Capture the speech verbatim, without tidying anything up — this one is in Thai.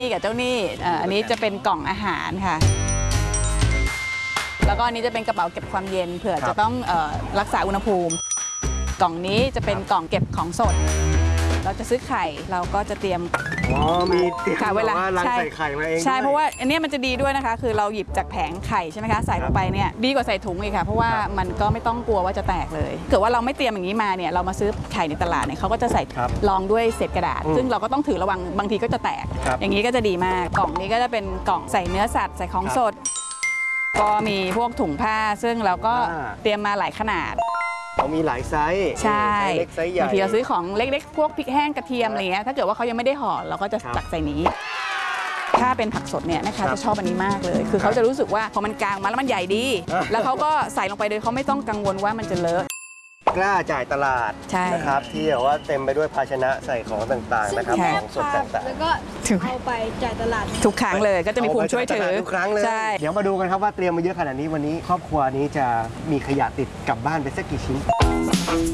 นี่กับเจ้านี่อันนี้จะเป็นกล่องอาหารค่ะแล้วก็อันนี้จะเป็นกระเป๋าเก็บความเย็นเผื่อจะต้องเอ่อรักษาอุณหภูมิกล่องนี้จะเป็นกล่องเก็บของสดเราจะซื้อไข่เราก็จะเตรียมอ๋อมีเตรียมแบบว่ารังใส่ไข่มาเองใช่เพราะว่าอันนี้มันจะดีด้วยนะคะคือเราหยิบจากแผงไข่ใช่ไหมคะใส่ลงไปเนี่ยดีกว่าใส่ถุงอีกค่ะเพราะว่ามันก็ไม่ต้องกลัวว่าจะแตกเลยเกิดว่าเราไม่เตรียมอย่างนี้มาเนี่ยเรามาซื้อไข่ในตลาดเนี่ยเขาก็จะใส่รองด้วยเศษกระดาษซึ่งเราก็ต้องถือระวังบางทีก็จะแตกอย่างนี้ก็จะดีมากกล่องนี้ก็จะเป็นกล่องใส่เนื้อสัตว์ใส่ของสดก็มีพวกถุงผ้าซึ่งเราก็เตรียมมาหลายขนาดเขามีหลายไซส์ใช่เล็กไซส์ใหญ่บางทีเราซื้อของเล็กๆพวกพริกแห้งกระเทียมอะไรเงี้ยถ้าเกิดว่าเขายังไม่ได้ห่อเราก็จะตักใส่นี้ถ้าเป็นผักสดเนี่ยนะคะจะชอบอันนี้มากเลยคือเขาจะรู้สึกว่าพอมันกลางมาแล้วมันใหญ่ดีแล้วเขาก็ใส่ลงไปโดยเขาไม่ต้องกังวลว่ามันจะเลอะกล้าจ่ายตลาดนะครับที่แบบว่าเต็มไปด้วยภาชนะใส่ของต่างๆนะครับของสดต่างๆแล้วก็เอาไปจ่ายตลาดทุกครั้งเลยก็จะมีภูมิช่วยถือทุกครั้งเลยเดี๋ยวมาดูกันครับว่าเตรียมมาเยอะขนาดนี้วันนี้ครอบครัวนี้จะมีขยะติดกลับบ้านไปสักกี่ชิ้น